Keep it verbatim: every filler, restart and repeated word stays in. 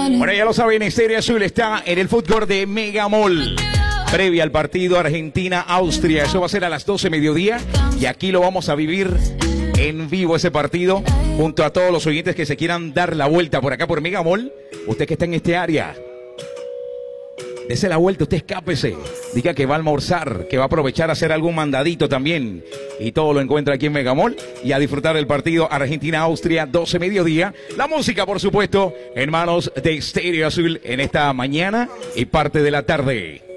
Bueno, ya lo saben, Estéreo Azul está en el Food Court de Megamall. Previa al partido Argentina-Austria. Eso va a ser a las doce mediodía. Y aquí lo vamos a vivir en vivo ese partido. Junto a todos los oyentes que se quieran dar la vuelta por acá por Megamall. Usted que está en este área, dese la vuelta, usted escápese. Diga que va a almorzar, que va a aprovechar a hacer algún mandadito también. Y todo lo encuentra aquí en Megamall. Y a disfrutar del partido Argentina-Austria, doce mediodía. La música, por supuesto, en manos de Estéreo Azul en esta mañana y parte de la tarde.